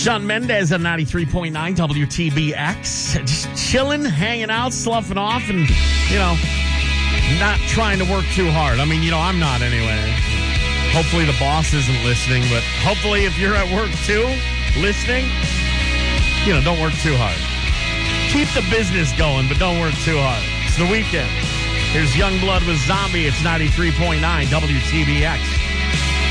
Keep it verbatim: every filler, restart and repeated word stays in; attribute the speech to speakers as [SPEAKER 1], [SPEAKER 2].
[SPEAKER 1] Shawn Mendes on ninety-three point nine W T B X. Just chilling, hanging out, sloughing off, and, you know, not trying to work too hard. I mean, you know, I'm not anyway. Hopefully the boss isn't listening, but hopefully if you're at work too, listening, you know, don't work too hard. Keep the business going, but don't work too hard. It's the weekend. Here's Youngblood with Zombie. It's ninety-three point nine W T B X.